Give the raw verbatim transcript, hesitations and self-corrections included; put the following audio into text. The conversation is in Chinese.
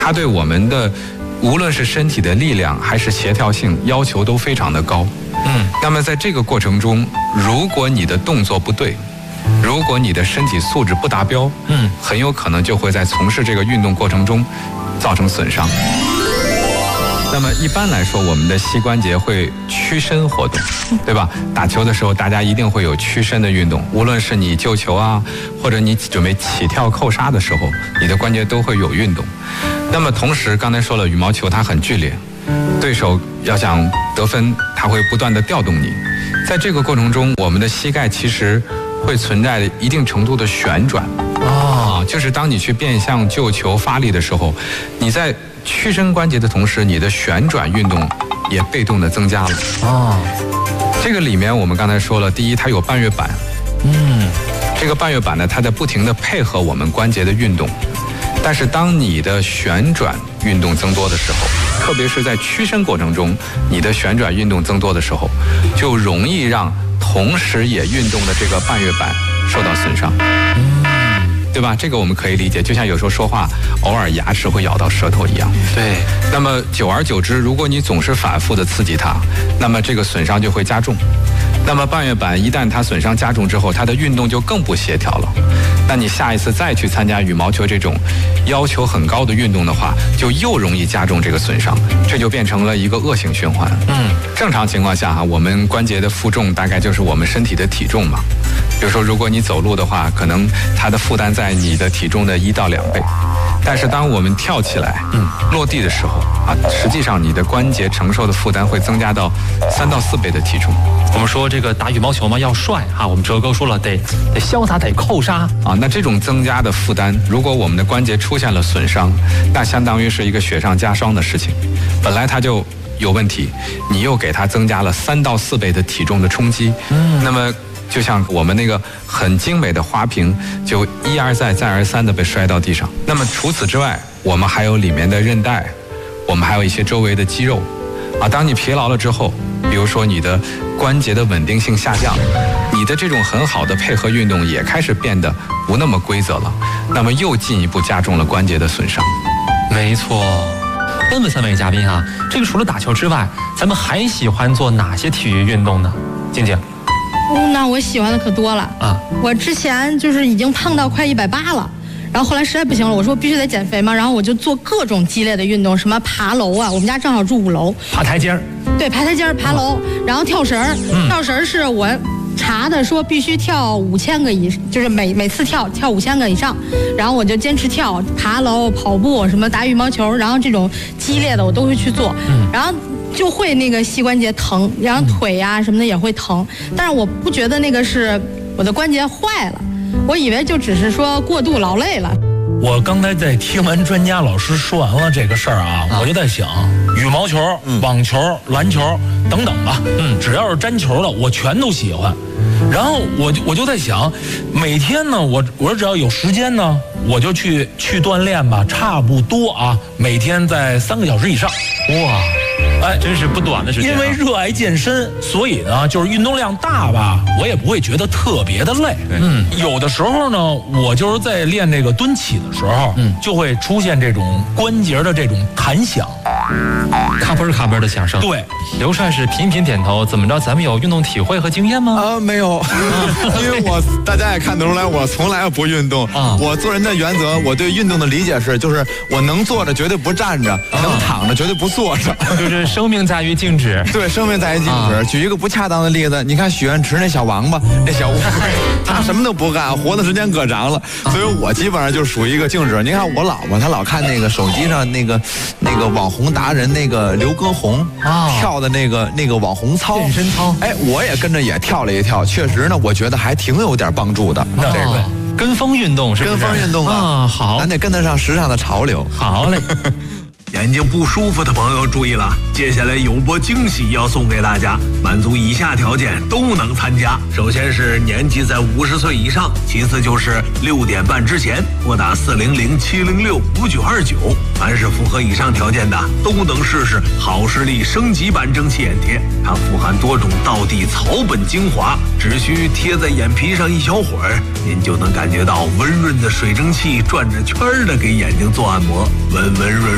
它对我们的无论是身体的力量还是协调性要求都非常的高。嗯，那么在这个过程中，如果你的动作不对，如果你的身体素质不达标，嗯，很有可能就会在从事这个运动过程中造成损伤。那么一般来说，我们的膝关节会屈伸活动，对吧？打球的时候，大家一定会有屈伸的运动，无论是你救球啊，或者你准备起跳扣杀的时候，你的关节都会有运动。那么同时，刚才说了，羽毛球它很剧烈，对手要想得分，它会不断的调动你。在这个过程中，我们的膝盖其实会存在一定程度的旋转。啊，就是当你去变向救球发力的时候，你在屈伸关节的同时，你的旋转运动也被动的增加了。啊，这个里面我们刚才说了，第一，它有半月板。嗯，这个半月板呢，它在不停的配合我们关节的运动。但是当你的旋转运动增多的时候，特别是在屈伸过程中，你的旋转运动增多的时候，就容易让同时也运动的这个半月板受到损伤。对吧？这个我们可以理解，就像有时候说话偶尔牙齿会咬到舌头一样。对。那么久而久之，如果你总是反复的刺激它，那么这个损伤就会加重。那么半月板一旦它损伤加重之后，它的运动就更不协调了。那你下一次再去参加羽毛球这种要求很高的运动的话，就又容易加重这个损伤，这就变成了一个恶性循环。嗯，正常情况下哈，我们关节的负重大概就是我们身体的体重嘛。比如说，如果你走路的话，可能它的负担在你的体重的一到两倍。但是当我们跳起来，嗯，落地的时候啊，实际上你的关节承受的负担会增加到三到四倍的体重。 我们说这个打羽毛球嘛要帅哈，我们哲哥说了得得潇洒得扣杀啊。那这种增加的负担，如果我们的关节出现了损伤，那相当于是一个雪上加霜的事情。本来它就有问题，你又给它增加了三到四倍的体重的冲击，嗯，那么就像我们那个很精美的花瓶，就一而再再而三的被摔到地上。那么除此之外，我们还有里面的韧带，我们还有一些周围的肌肉啊。当你疲劳了之后，比如说你的关节的稳定性下降，你的这种很好的配合运动也开始变得不那么规则了，那么又进一步加重了关节的损伤。 没错。问问三位嘉宾啊，这个除了打球之外，咱们还喜欢做哪些体育运动呢？静静。 那我喜欢的可多了啊！我之前就是已经胖到快一百八了，然后后来实在不行了，我说必须得减肥嘛，然后我就做各种激烈的运动，什么爬楼啊，我们家正好住五楼， 爬台阶儿， 对，爬台阶儿、爬楼，然后跳绳儿，嗯、跳绳儿是我查的说必须跳五千个以，就是每每次跳跳五千个以上，然后我就坚持跳，爬楼、跑步，什么打羽毛球，然后这种激烈的我都会去做，嗯、然后。就会那个膝关节疼，然后腿呀、啊、什么的也会疼，但是我不觉得那个是我的关节坏了，我以为就只是说过度劳累了。 我刚才在听完专家老师说完了这个事儿啊，啊我就在想，羽毛球、嗯、网球、篮球等等吧，嗯，只要是沾球的，我全都喜欢。然后我就我就在想，每天呢，我我说只要有时间呢，我就去去锻炼吧，差不多啊，每天在三个小时以上。哇！ 哎，真是不短的时间、啊。 因为热爱健身，所以呢，就是运动量大吧，我也不会觉得特别的累。嗯，有的时候呢，我就是在练这个蹲起的时候，嗯，就会出现这种关节的这种弹响， 咔嘣咔嘣的响声。 对， 刘帅是频频点头。怎么着？咱们有运动体会和经验吗？ 啊，没有，因为我大家也看得出来，我从来不运动。啊，我做人的原则，我对运动的理解是，就是我能坐着绝对不站着，啊、能躺着绝对不坐着。 就是生命在于静止。 对，生命在于静止。啊、举一个不恰当的例子，你看许愿池那小王八，那小乌龟，他什么都不干，活的时间可长了。所以我基本上就属于一个静止。你看我老婆，她老看那个手机上那个那个网红达人那个刘畊宏啊跳的那个那个网红操健身操， 哎，我也跟着也跳了一跳，确实呢，我觉得还挺有点帮助的。 这个跟风运动是不是？ 跟风运动啊， 啊好， 咱得跟得上时尚的潮流。 好嘞。 眼睛不舒服的朋友注意了，接下来有波惊喜要送给大家，满足以下条件都能参加。首先是年纪在五十岁以上，其次就是六点半之前拨打四零零七零六五九二九。凡是符合以上条件的，都能试试好视力升级版蒸汽眼贴。它富含多种道地草本精华，只需贴在眼皮上一小会儿，您就能感觉到温润的水蒸气转着圈儿的给眼睛做按摩，温温润润。